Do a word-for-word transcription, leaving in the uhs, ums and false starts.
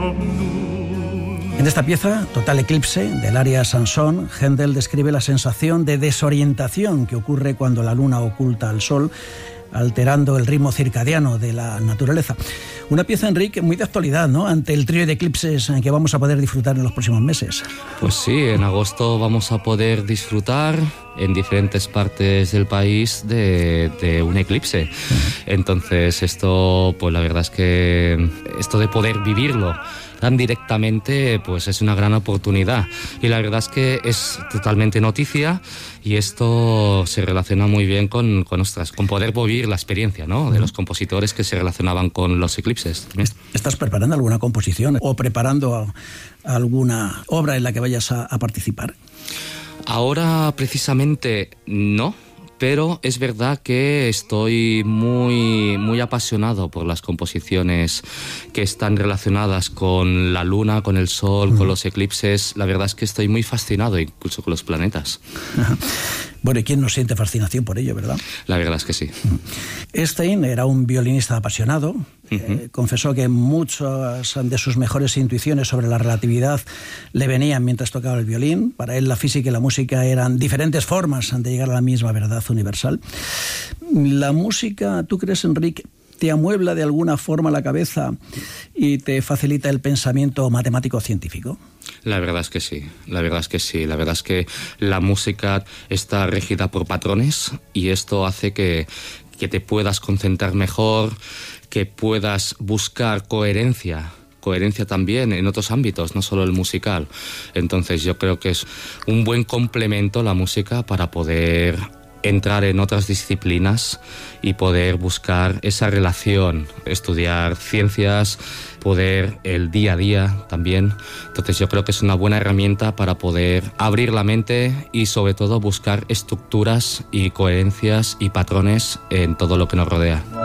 En esta pieza, Total Eclipse, del aria Sansón, Händel describe la sensación de desorientación que ocurre cuando la luna oculta al sol, alterando el ritmo circadiano de la naturaleza. Una pieza, Enrique, muy de actualidad, ¿no?, ante el trío de eclipses que vamos a poder disfrutar en los próximos meses. Pues sí, en agosto vamos a poder disfrutar en diferentes partes del país de, de un eclipse. Uh-huh. Entonces esto, pues la verdad es que esto de poder vivirlo tan directamente, pues es una gran oportunidad. Y la verdad es que es totalmente noticia y esto se relaciona muy bien con, con, ostras, con poder vivir la experiencia, ¿no?, de los compositores que se relacionaban con los eclipses. ¿Estás preparando alguna composición o preparando alguna obra en la que vayas a, a participar? Ahora precisamente no. Pero es verdad que estoy muy, muy apasionado por las composiciones que están relacionadas con la luna, con el sol, mm. con los eclipses. La verdad es que estoy muy fascinado incluso con los planetas. Bueno, ¿y quién no siente fascinación por ello, verdad? La verdad es que sí. Stein era un violinista apasionado. Uh-huh. Eh, confesó que muchas de sus mejores intuiciones sobre la relatividad le venían mientras tocaba el violín. Para él la física y la música eran diferentes formas de llegar a la misma verdad universal. La música, ¿tú crees, Enrique, te amuebla de alguna forma la cabeza y te facilita el pensamiento matemático-científico? La verdad es que sí, la verdad es que sí. La verdad es que la música está regida por patrones y esto hace que, que te puedas concentrar mejor, que puedas buscar coherencia. Coherencia también en otros ámbitos, no solo el musical. Entonces yo creo que es un buen complemento la música para poder entrar en otras disciplinas y poder buscar esa relación, estudiar ciencias, poder el día a día también. Entonces yo creo que es una buena herramienta para poder abrir la mente y sobre todo buscar estructuras y coherencias y patrones en todo lo que nos rodea.